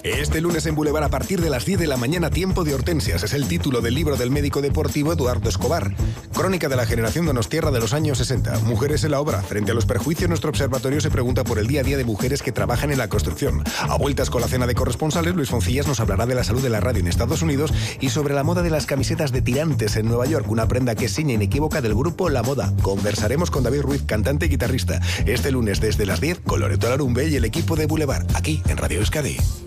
Este lunes en Boulevard a partir de las 10 de la mañana, Tiempo de Hortensias. Es el título del libro del médico deportivo Eduardo Escobar. Crónica de la generación donostiarra de los años 60. Mujeres en la obra. Frente a los perjuicios, nuestro observatorio se pregunta por el día a día de mujeres que trabajan en la construcción. A vueltas con la cena de corresponsales, Luis Foncillas nos hablará de la salud de la radio en Estados Unidos y sobre la moda de las camisetas de tirantes en Nueva York, una prenda que es seña inequívoca del grupo La Moda. Conversaremos con David Ruiz, cantante y guitarrista. Este lunes desde las 10 con Loreto Larumbe y el equipo de Boulevard, aquí en Radio Euskadi.